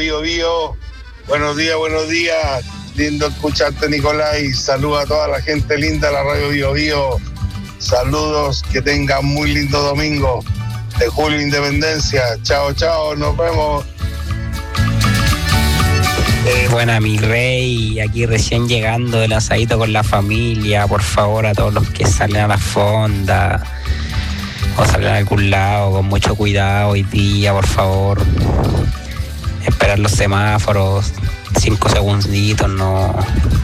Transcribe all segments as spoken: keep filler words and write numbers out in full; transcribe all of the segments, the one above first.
Bio Bio. Buenos días, buenos días. Lindo escucharte, Nicolás, y saludos a toda la gente linda de la Radio Bio Bio. Saludos, que tengan muy lindo domingo de Julio Independencia. Chao, chao, nos vemos. Eh, Buena, mi rey, aquí recién llegando del asadito con la familia. Por favor, a todos los que salen a la fonda o salen a algún lado, con mucho cuidado hoy día, por favor. Esperar los semáforos, cinco segunditos, no,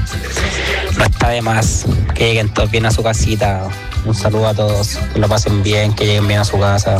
no está de más. Que lleguen todos bien a su casita. Un saludo a todos, que lo pasen bien, que lleguen bien a su casa.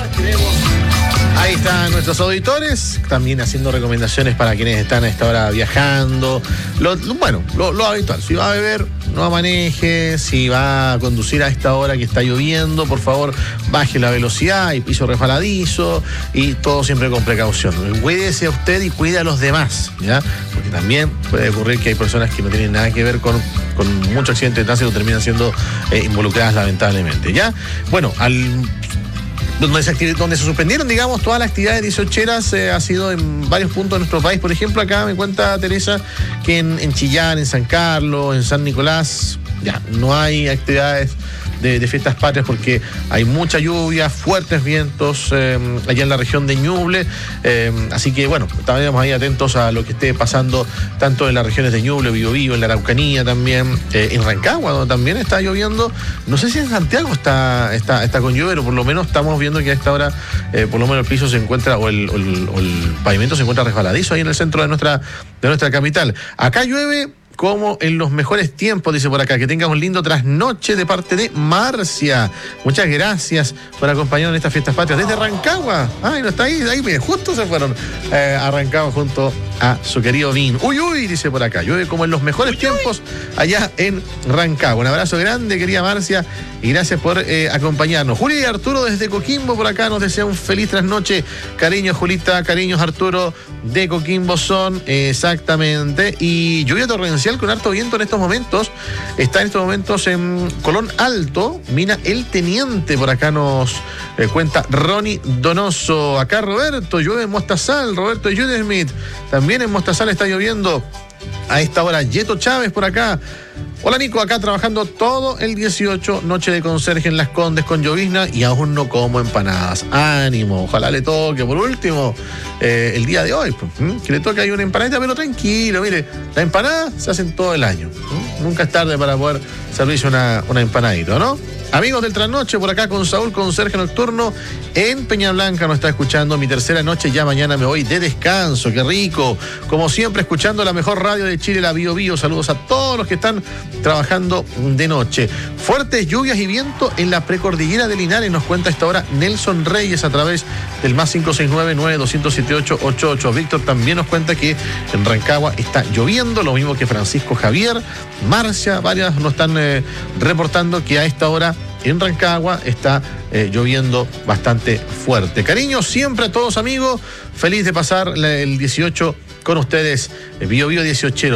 Ahí están nuestros auditores, también haciendo recomendaciones para quienes están a esta hora viajando. Lo, lo, bueno, lo, lo habitual, si va a beber, no maneje. Si va a conducir a esta hora que está lloviendo, por favor, baje la velocidad, hay piso resbaladizo y todo siempre con precaución. Cuídese a usted y cuide a los demás, ¿ya? Porque también puede ocurrir que hay personas que no tienen nada que ver con, con mucho accidente de tránsito, terminan siendo eh, involucradas lamentablemente, ¿ya? Bueno, al... Donde se, donde se suspendieron, digamos, todas las actividades dieciocheras eh, ha sido en varios puntos de nuestro país. Por ejemplo, acá me cuenta Teresa que en, en Chillán, en San Carlos, en San Nicolás, ya no hay actividades de, de fiestas patrias porque hay mucha lluvia, fuertes vientos eh, allá en la región de Ñuble. Eh, así que, bueno, estaremos ahí atentos a lo que esté pasando tanto en las regiones de Ñuble, Biobío, en la Araucanía también, eh, en Rancagua, donde también está lloviendo. No sé si en Santiago está, está, está con lluvia, pero por lo menos estamos viendo que a esta hora, eh, por lo menos el piso se encuentra, o el, o, el, o el pavimento se encuentra resbaladizo ahí en el centro de nuestra, de nuestra capital. Acá llueve como en los mejores tiempos, dice por acá. Que tengas un lindo trasnoche de parte de Marcia. Muchas gracias por acompañarnos en estas fiestas patrias desde Rancagua. Ay, no está ahí, ahí mire, justo se fueron eh, a Rancagua junto a su querido Vin. Uy, uy, dice por acá. Llueve como en los mejores uy, tiempos uy. allá en Rancagua. Un abrazo grande, querida Marcia, y gracias por eh, acompañarnos. Julia y Arturo desde Coquimbo por acá nos desea un feliz trasnoche. Cariños, Julita, cariños, Arturo, de Coquimbo son, eh, exactamente. Y lluvia torrencial con harto viento en estos momentos. Está en estos momentos en Colón Alto, mina El Teniente, por acá nos eh, cuenta Ronnie Donoso. Acá Roberto, llueve en Mostazal, Roberto Judesmith. También en Mostazal está lloviendo a esta hora. Yeto Chávez por acá. Hola Nico, acá trabajando todo el dieciocho, noche de conserje en Las Condes con llovizna y aún no como empanadas. Ánimo, ojalá le toque por último eh, el día de hoy, ¿m? que le toque ahí una empanadita, pero tranquilo, mire, las empanadas se hacen todo el año. ¿m? Nunca es tarde para poder servirse una, una empanadita, ¿no? Amigos del Trasnoche, por acá con Saúl, conserje nocturno en Peña Blanca, nos está escuchando. Mi tercera noche, ya mañana me voy de descanso, qué rico. Como siempre, escuchando la mejor radio de Chile, la Bio Bio. Saludos a todos los que están trabajando de noche. Fuertes lluvias y viento en la precordillera de Linares, nos cuenta a esta hora Nelson Reyes a través del más cinco seis nueve, nueve dos siete ocho, ocho ocho. Víctor también nos cuenta que en Rancagua está lloviendo, lo mismo que Francisco Javier. Marcia, varias nos están eh, reportando que a esta hora en Rancagua está eh, lloviendo bastante fuerte. Cariño siempre a todos, amigos. Feliz de pasar el dieciocho con ustedes. Bio Bio dieciocho.